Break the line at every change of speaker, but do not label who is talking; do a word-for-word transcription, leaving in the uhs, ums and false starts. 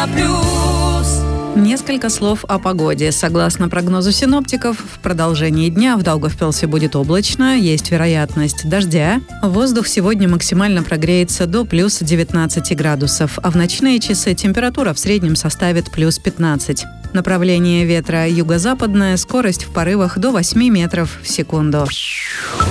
плюс.
Несколько слов о погоде. Согласно прогнозу синоптиков, в продолжении дня в Даугавпилсе будет облачно, есть вероятность дождя. Воздух сегодня максимально прогреется до плюс девятнадцати градусов, а в ночные часы температура в среднем составит плюс пятнадцать. Направление ветра юго-западное, скорость в порывах до восьми метров в секунду.